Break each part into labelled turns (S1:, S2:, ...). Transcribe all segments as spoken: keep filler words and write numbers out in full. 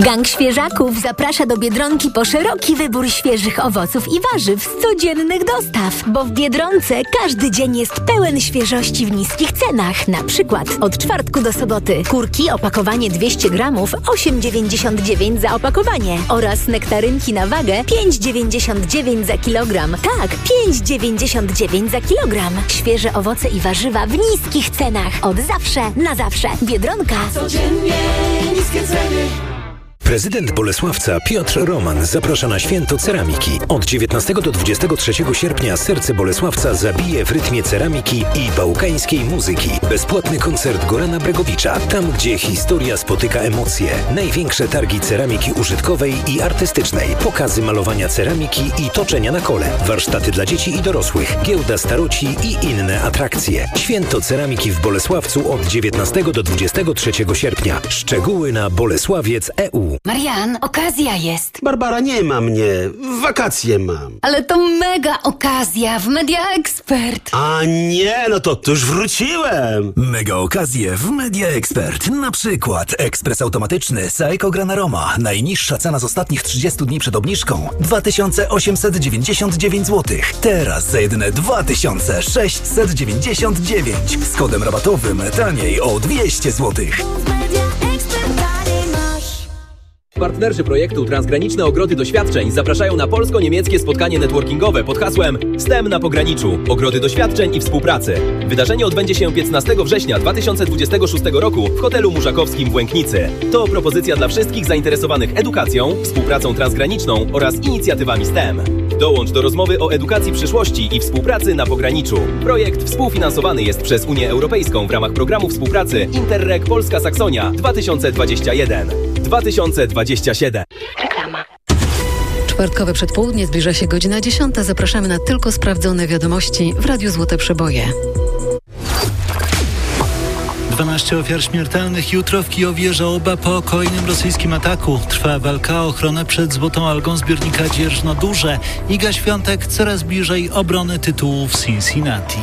S1: Gang Świeżaków zaprasza do Biedronki po szeroki wybór świeżych owoców i warzyw z codziennych dostaw, bo w Biedronce każdy dzień jest pełen świeżości w niskich cenach. Na przykład od czwartku do soboty kurki opakowanie dwieście gramów osiem dziewięćdziesiąt dziewięć za opakowanie oraz nektarynki na wagę pięć dziewięćdziesiąt dziewięć za kilogram. Tak, pięć dziewięćdziesiąt dziewięć za kilogram. Świeże owoce i warzywa w niskich cenach. Od zawsze na zawsze. Biedronka.
S2: Codziennie niskie ceny.
S3: Prezydent Bolesławca Piotr Roman zaprasza na Święto Ceramiki. Od dziewiętnastego do dwudziestego trzeciego sierpnia serce Bolesławca zabije w rytmie ceramiki i bałkańskiej muzyki. Bezpłatny koncert Gorana Bregowicza. Tam, gdzie historia spotyka emocje. Największe targi ceramiki użytkowej i artystycznej. Pokazy malowania ceramiki i toczenia na kole. Warsztaty dla dzieci i dorosłych. Giełda staroci i inne atrakcje. Święto Ceramiki w Bolesławcu od dziewiętnastego do dwudziestego trzeciego sierpnia. Szczegóły na bolesławiec kropka e u.
S4: Marian, okazja jest.
S5: Barbara, nie ma mnie. Wakacje mam.
S4: Ale to mega okazja w Media Expert.
S5: A nie, no to, to już wróciłem.
S6: Mega okazje w Media Expert. Na przykład ekspres automatyczny Saeco Granaroma. Najniższa cena z ostatnich trzydziestu dni przed obniżką dwa tysiące osiemset dziewięćdziesiąt dziewięć złotych. Teraz za jedyne dwa tysiące sześćset dziewięćdziesiąt dziewięć. Z kodem rabatowym taniej o dwieście złotych.
S7: Partnerzy projektu Transgraniczne Ogrody Doświadczeń zapraszają na polsko-niemieckie spotkanie networkingowe pod hasłem S T E M na pograniczu. Ogrody doświadczeń i współpracy. Wydarzenie odbędzie się piętnastego września dwa tysiące dwudziestego szóstego roku w hotelu Murzakowskim w Łęknicy. To propozycja dla wszystkich zainteresowanych edukacją, współpracą transgraniczną oraz inicjatywami S T E M. Dołącz do rozmowy o edukacji przyszłości i współpracy na pograniczu. Projekt współfinansowany jest przez Unię Europejską w ramach programu współpracy Interreg Polska Saksonia dwa tysiące dwadzieścia jeden dwa tysiące dwadzieścia siedem.
S1: Reklama.
S8: Czwartkowe przedpołudnie, zbliża się godzina dziesiąta. Zapraszamy na tylko sprawdzone wiadomości w Radiu Złote Przeboje.
S9: dwanaście ofiar śmiertelnych jutro w Kijowie, żałoba po kolejnym rosyjskim ataku. Trwa walka o ochronę przed Złotą Algą zbiornika Dzierżno Duże. Iga Świątek coraz bliżej obrony tytułu w Cincinnati.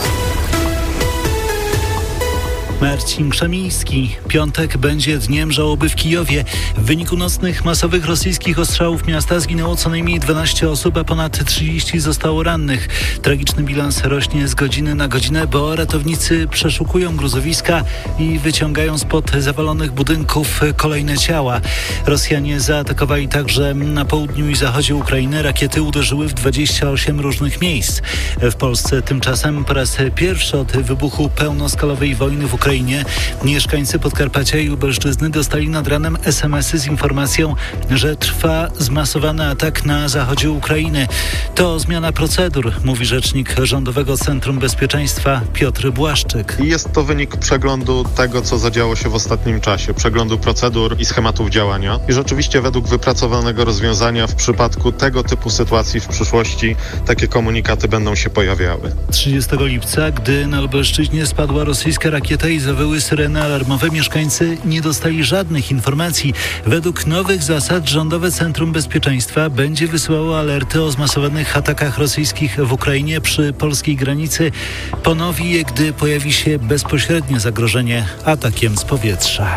S9: Marcin Krzemiński. Piątek będzie dniem żałoby w Kijowie. W wyniku nocnych, masowych rosyjskich ostrzałów miasta zginęło co najmniej dwanaście osób, a ponad trzydzieści zostało rannych. Tragiczny bilans rośnie z godziny na godzinę, bo ratownicy przeszukują gruzowiska i wyciągają spod zawalonych budynków kolejne ciała. Rosjanie zaatakowali także na południu i zachodzie Ukrainy. Rakiety uderzyły w dwadzieścia osiem różnych miejsc. W Polsce tymczasem po raz pierwszy od wybuchu pełnoskalowej wojny w Ukrainie mieszkańcy Podkarpacia i Lubelszczyzny dostali nad ranem es em esy z informacją, że trwa zmasowany atak na zachodzie Ukrainy. To zmiana procedur, mówi rzecznik Rządowego Centrum Bezpieczeństwa Piotr Błaszczyk.
S10: Jest to wynik przeglądu tego, co zadziało się w ostatnim czasie, przeglądu procedur i schematów działania. I rzeczywiście według wypracowanego rozwiązania w przypadku tego typu sytuacji w przyszłości takie komunikaty będą się pojawiały.
S9: trzydziestego lipca, gdy na Lubelszczyźnie spadła rosyjska rakieta i zawyły syreny alarmowe, mieszkańcy nie dostali żadnych informacji. Według nowych zasad Rządowe Centrum Bezpieczeństwa będzie wysyłało alerty o zmasowanych atakach rosyjskich w Ukrainie przy polskiej granicy. Ponowi je, gdy pojawi się bezpośrednie zagrożenie atakiem z powietrza.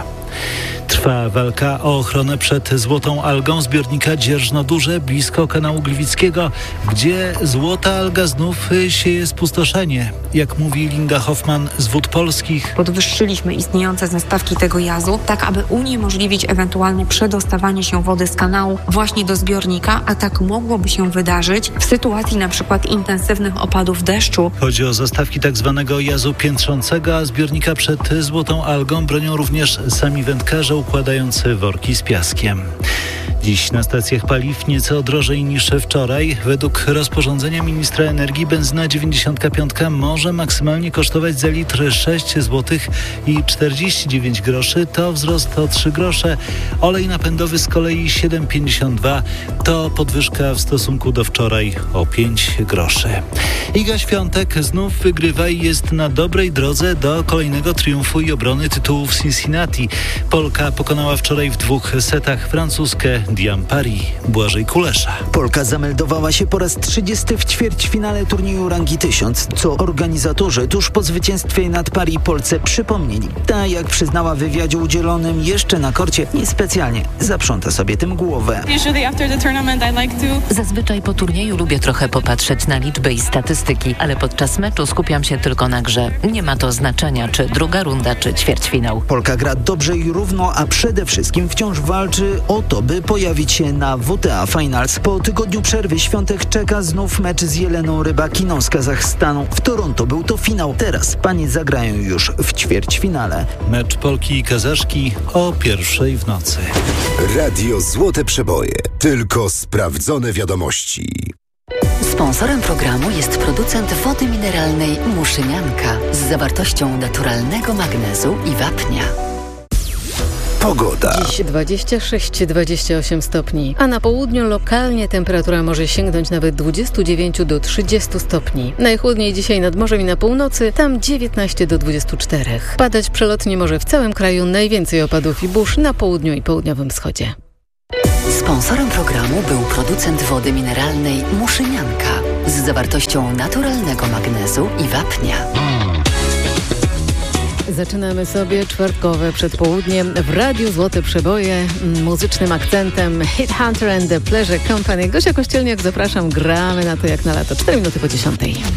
S9: Trwa walka o ochronę przed Złotą Algą zbiornika Dzierżno Duże blisko kanału Gliwickiego, gdzie Złota Alga znów sieje spustoszenie. Jak mówi Linda Hoffman z Wód Polskich.
S11: Podwyższyliśmy istniejące zastawki tego jazu, tak aby uniemożliwić ewentualne przedostawanie się wody z kanału właśnie do zbiornika, a tak mogłoby się wydarzyć w sytuacji na przykład intensywnych opadów deszczu.
S9: Chodzi o zastawki tak zwanego jazu piętrzącego, a zbiornika przed Złotą Algą bronią również sami wędkarze układający worki z piaskiem. Dziś na stacjach paliw nieco drożej niż wczoraj. Według rozporządzenia ministra energii benzyna dziewięćdziesiąt pięć może maksymalnie kosztować za litr sześć złotych i czterdzieści dziewięć groszy. To wzrost o trzy grosze. Olej napędowy z kolei siedem pięćdziesiąt dwa. To podwyżka w stosunku do wczoraj o pięć groszy. Iga Świątek znów wygrywa i jest na dobrej drodze do kolejnego triumfu i obrony tytułu w Cincinnati. Polka pokonała wczoraj w dwóch setach Francuzkę Diampari Błażej Kulesza.
S12: Polka zameldowała się po raz trzydziesty w ćwierćfinale turnieju rangi tysiąc, co organizatorzy tuż po zwycięstwie nad Pari Polce przypomnieli. Ta, jak przyznała w wywiadzie udzielonym jeszcze na korcie, niespecjalnie zaprząta sobie tym głowę.
S13: Zazwyczaj po turnieju lubię trochę popatrzeć na liczby i statystyki, ale podczas meczu skupiam się tylko na grze. Nie ma to znaczenia, czy druga runda, czy ćwierćfinał.
S12: Polka gra dobrze i równo, a przede wszystkim wciąż walczy o to, by pojawić się na W T A Finals. Po tygodniu przerwy Świątek czeka znów mecz z Jeleną Rybakiną z Kazachstanu. W Toronto był to finał. Teraz panie zagrają już w ćwierćfinale.
S9: Mecz Polki i Kazaszki o pierwszej w nocy.
S14: Radio Złote Przeboje. Tylko sprawdzone wiadomości.
S4: Sponsorem programu jest producent wody mineralnej Muszynianka z zawartością naturalnego magnezu i wapnia.
S14: Pogoda.
S8: Dziś dwadzieścia sześć do dwudziestu ośmiu stopni, a na południu lokalnie temperatura może sięgnąć nawet dwudziestu dziewięciu do trzydziestu stopni. Najchłodniej dzisiaj nad morzem i na północy, tam dziewiętnaście do dwudziestu czterech. Padać przelotnie może w całym kraju, najwięcej opadów i burz na południu i południowym wschodzie.
S4: Sponsorem programu był producent wody mineralnej Muszynianka z zawartością naturalnego magnezu i wapnia.
S8: Zaczynamy sobie czwartkowe przedpołudnie w Radiu Złote Przeboje muzycznym akcentem Hit Hunter and the Pleasure Company. Gosia Kościelniak, zapraszam, gramy na to jak na lato. cztery minuty po dziesiątej.